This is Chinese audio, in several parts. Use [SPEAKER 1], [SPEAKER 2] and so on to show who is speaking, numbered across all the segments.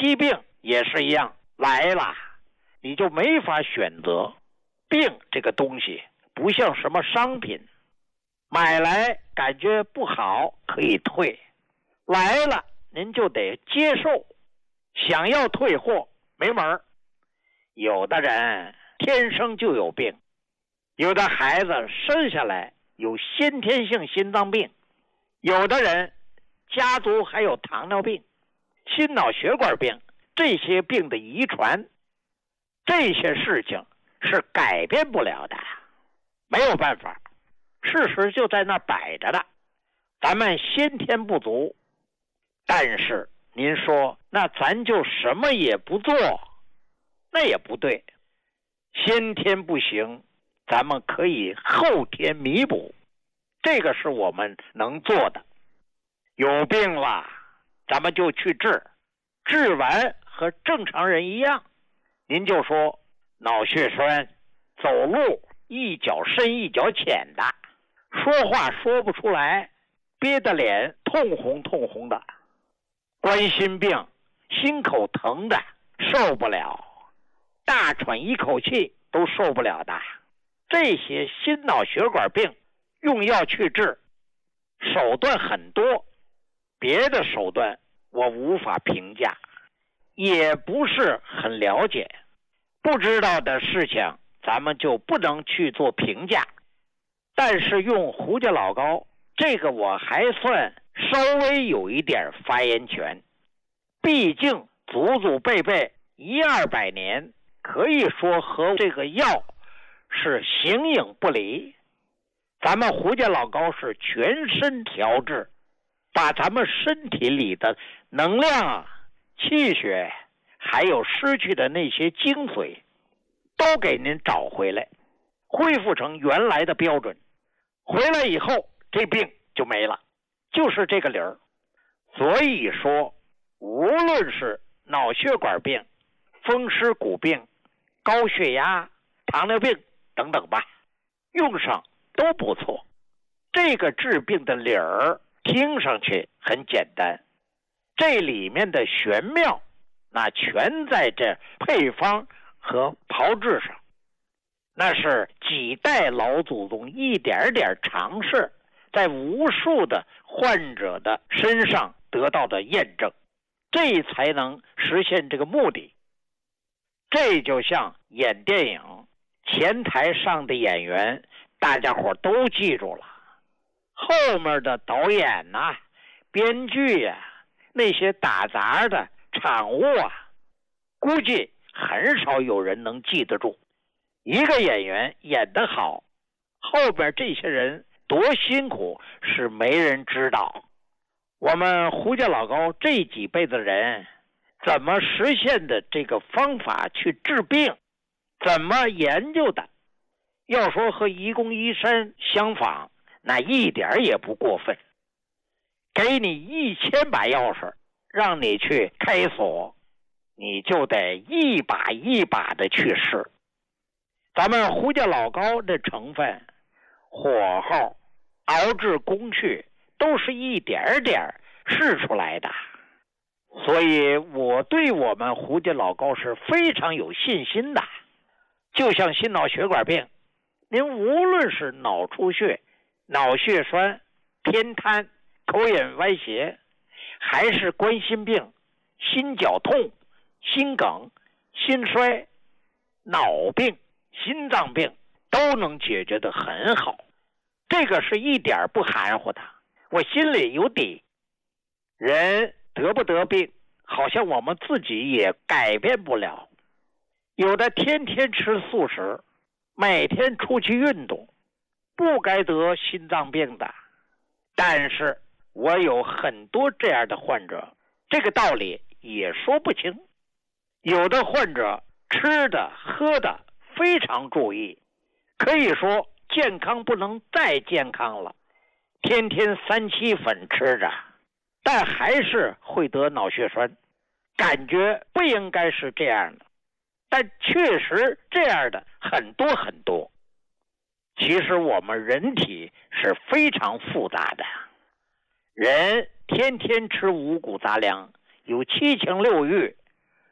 [SPEAKER 1] 疾病也是一样，来了你就没法选择。病这个东西不像什么商品，买来感觉不好可以退，来了您就得接受，想要退货没门儿。有的人天生就有病，有的孩子生下来有先天性心脏病，有的人家族还有糖尿病、心脑血管病，这些病的遗传，这些事情是改变不了的，没有办法，事实就在那摆着的。咱们先天不足，但是您说那咱就什么也不做，那也不对。先天不行，咱们可以后天弥补，这个是我们能做的。有病了咱们就去治，治完和正常人一样。您就说脑血栓，走路一脚深一脚浅的，说话说不出来，憋得脸通红通红的，冠心病，心口疼的受不了，大喘一口气都受不了的，这些心脑血管病用药去治，手段很多，别的手段我无法评价，也不是很了解，不知道的事情咱们就不能去做评价。但是用胡家老膏这个我还算稍微有一点发言权，毕竟祖祖辈辈100-200年，可以说和这个药是形影不离。咱们胡家老膏是全身调治，把咱们身体里的能量、气血还有失去的那些精髓都给您找回来，恢复成原来的标准。回来以后这病就没了，就是这个理儿。所以说无论是脑血管病、风湿骨病、高血压、糖尿病等等吧，用上都不错。这个治病的理儿听上去很简单，这里面的玄妙那全在这配方和炮制上，那是几代老祖宗一点点尝试，在无数的患者的身上得到的验证，这才能实现这个目的。这就像演电影，前台上的演员大家伙都记住了，后面的导演啊、编剧啊、那些打杂的场务啊，估计很少有人能记得住。一个演员演得好，后边这些人多辛苦是没人知道。我们胡家老高这几辈子人怎么实现的这个方法去治病，怎么研究的，要说和愚公移山相仿，那一点也不过分。给你1000把钥匙让你去开锁，你就得一把一把的去试。咱们胡家老高的成分、火候、熬制工序都是一点点试出来的，所以我对我们胡家老高是非常有信心的。就像心脑血管病，您无论是脑出血、脑血栓、偏瘫、口眼歪斜，还是冠心病、心绞痛、心梗、心衰、脑病、心脏病都能解决得很好，这个是一点不含糊的，我心里有底。人得不得病，好像我们自己也改变不了。有的天天吃素食，每天出去运动，不该得心脏病的。但是我有很多这样的患者，这个道理也说不清。有的患者吃的喝的非常注意，可以说健康不能再健康了，天天3七粉吃着，但还是会得脑血栓，感觉不应该是这样的，但确实这样的很多很多。其实我们人体是非常复杂的，人天天吃五谷杂粮，有7情6欲，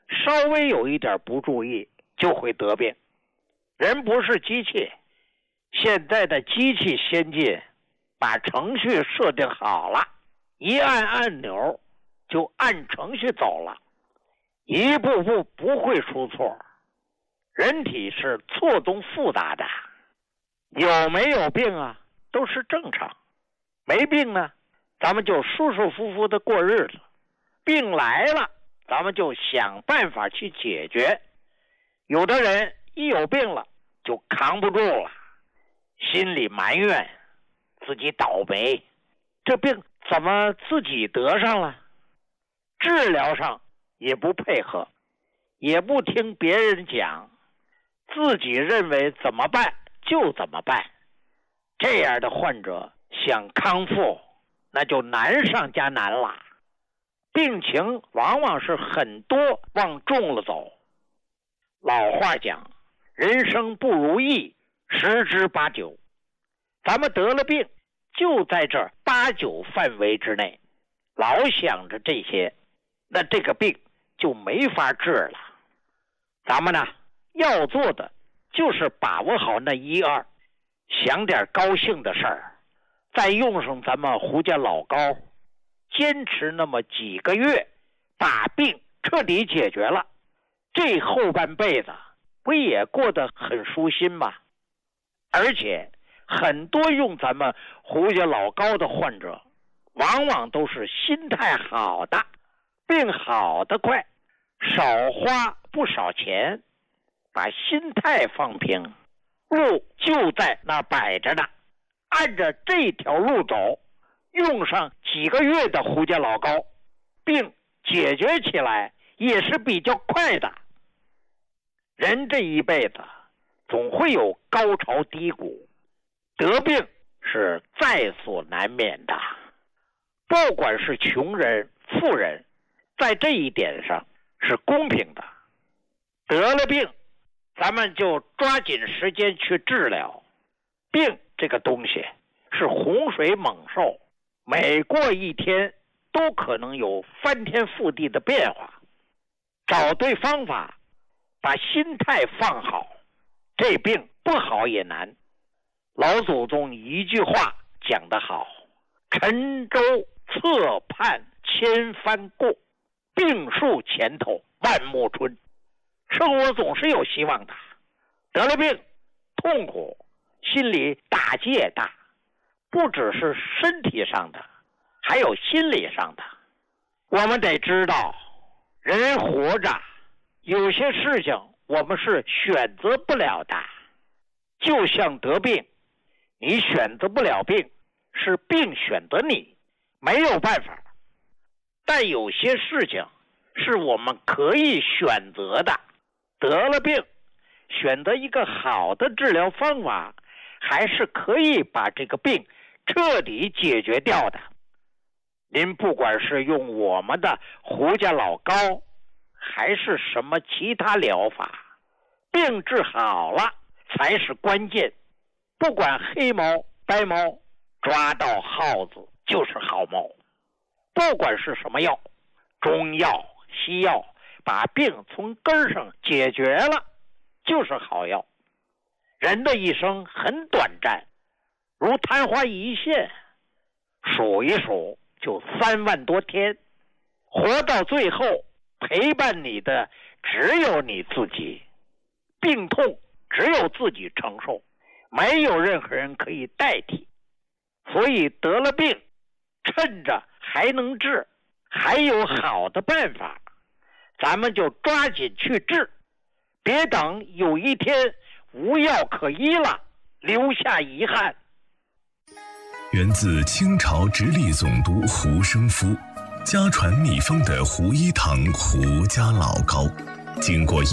[SPEAKER 1] 稍微有一点不注意就会得病。人不是机器，现在的机器先进，把程序设定好了，一按按钮就按程序走了，一步步不会出错。人体是错综复杂的，有没有病啊都是正常，没病呢咱们就舒舒服服的过日子，病来了咱们就想办法去解决。有的人一有病了就扛不住了，心里埋怨自己倒霉，这病怎么自己得上了？治疗上也不配合，也不听别人讲，自己认为怎么办就怎么办。这样的患者想康复那就难上加难了，病情往往是很多往重了走。老话讲，人生不如意十之八九，咱们得了病就在这8、9范围之内，老想着这些，那这个病就没法治了。咱们呢要做的就是把握好那1、2，想点高兴的事儿，再用上咱们胡家老膏，坚持那么几个月，把病彻底解决了，这后半辈子不也过得很舒心吗？而且很多用咱们胡家老膏的患者，往往都是心态好的，病好得快，少花不少钱，把心态放平，路就在那摆着呢，按着这条路走，用上几个月的胡家老膏，病解决起来也是比较快的。人这一辈子总会有高潮低谷，得病是在所难免的。不管是穷人富人，在这一点上是公平的。得了病咱们就抓紧时间去治疗。病这个东西是洪水猛兽，每过一天都可能有翻天覆地的变化。找对方法，把心态放好，这病不好也难。老祖宗一句话讲得好，沉舟侧畔千帆过，病树前头万木春。生活总是有希望的，得了病痛苦，心里打击也大，不只是身体上的，还有心理上的。我们得知道，人活着有些事情我们是选择不了的，就像得病，你选择不了病，是病选择你，没有办法。但有些事情是我们可以选择的，得了病，选择一个好的治疗方法，还是可以把这个病彻底解决掉的。您不管是用我们的胡家老膏，还是什么其他疗法，病治好了才是关键。不管黑猫白猫，抓到耗子就是好猫。不管是什么药，中药西药，把病从根上解决了就是好药。人的一生很短暂，如昙花一现，数一数就3万多天，活到最后陪伴你的只有你自己。病痛只有自己承受，没有任何人可以代替。所以得了病，趁着还能治，还有好的办法，咱们就抓紧去治，别等有一天无药可医了，留下遗憾。
[SPEAKER 2] 源自清朝直隶总督胡生夫，家传秘方的胡一堂胡家老膏，经过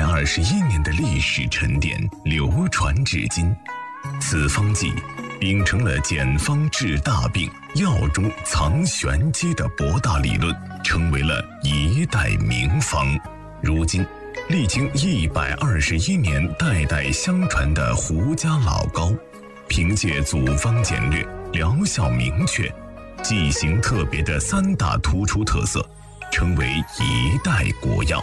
[SPEAKER 2] 121年的历史沉淀，流传至今。此方剂秉承了简方治大病、药中藏玄机的博大理论，成为了一代名方。如今历经121年代代相传的胡家老膏，凭借组方简略、疗效明确、剂型特别的3大突出特色，成为一代国药。